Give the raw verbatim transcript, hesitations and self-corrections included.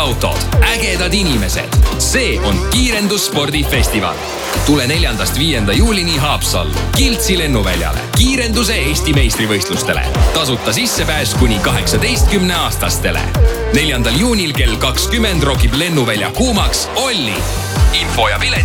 autod, ägedad inimesed. See on kiirendusspordifestival. Tule neljandast viienda juulini Haapsallu, Kiltsi lennuväljale, kiirenduse Eesti meistrivõistlustele. Tasuta sissepääs kuni kaheksateistkümne aastastele. neljandal juunil kell kakskümmend rokib lennuvälja kuumaks Olli. Info ja pilet